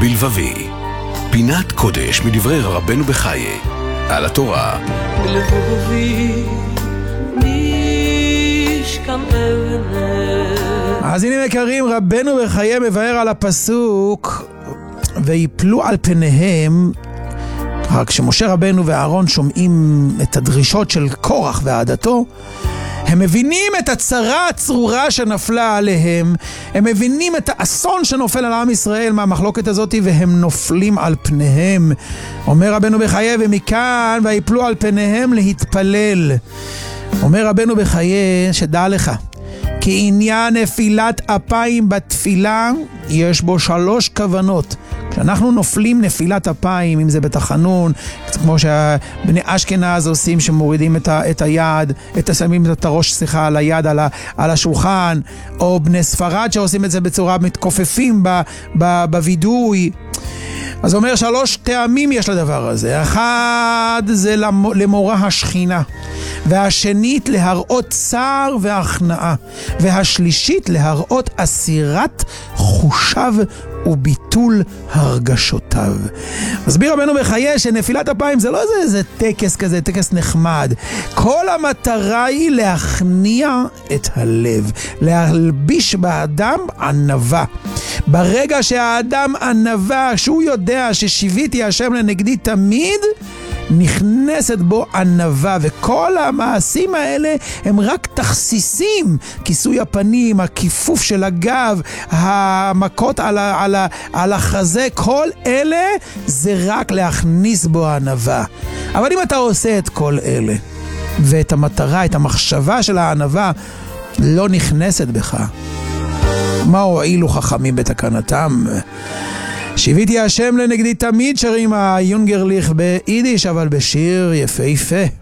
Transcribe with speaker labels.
Speaker 1: בלבבי, פינת קודש מדברי רבנו בחיי, על התורה.
Speaker 2: בלבבי משכן אבנר.
Speaker 3: אז הנה יקרים, רבנו בחיי מבאר על הפסוק ויפלו על פניהם. רק כשמשה רבנו ואהרון שומעים את הדרישות של קורח ועדתו, הם מבינים את הצרה הצרורה שנפלה עליהם, הם מבינים את האסון שנופל על עם ישראל מהמחלוקת הזאת, והם נופלים על פניהם. אומר רבנו בחיי, ומכאן ויפלו על פניהם להתפלל. אומר רבנו בחיי, שדע לך, כי עניין נפילת אפיים בתפילה יש בו 3 כוונות. כשאנחנו נופלים נפילת אפיים, אם זה בתחנון, כמו שבני אשכנז עושים, שמורידים את היד, שמים את הראש, על היד על השולחן, או בני ספרד שעושים את זה בצורה מתכופפים בוידוי. אז אומר 3 טעמים יש לדבר הזה. אחד זה למורא השכינה, והשנית להראות צער והכנעה, והשלישית להראות אסירת חושיו וביטול הרגשותיו. מסביר רבנו בחיי שנפילת אפיים זה לא איזה טקס כזה, טקס נחמד. כל המטרה היא להכניע את הלב, להלביש באדם ענווה. ברגע שהאדם ענווה, שהוא יודע ששיביתי השם לנגדי תמיד, נכנסת בו ענווה, וכל המעשים האלה הם רק תכסיסים. כיסוי הפנים, הכיפוף של הגב, המכות על החזה, כל אלה זה רק להכניס בו ענווה. אבל אם אתה עושה את כל אלה, ואת המטרה, את המחשבה של הענווה לא נכנסת בך, מה הועילו חכמים בתקנתם? שיביתי השם לנגדי תמיד, שרים היונגרליך ביידיש, אבל בשיר יפהפה.